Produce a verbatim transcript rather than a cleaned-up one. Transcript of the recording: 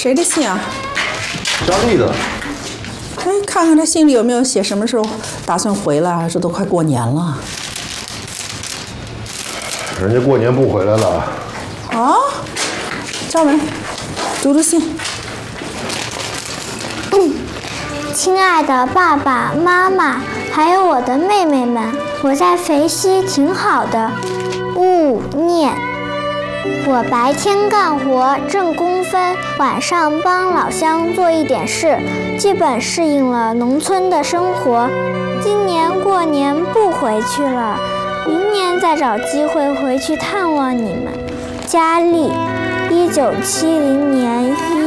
谁的信啊？ 佳丽的。 哎，看看他信里有没有写什么时候打算回来啊？这都快过年了。 人家过年不回来了。 啊？嘉文，读读信。 嗯，亲爱的爸爸妈妈，还有我的妹妹们，我在肥西挺好的。勿念。我白天干活挣工分，晚上帮老乡做一点事，基本适应了农村的生活。今年过年不回去了，明年再找机会回去探望你们。佳丽，一九七零年一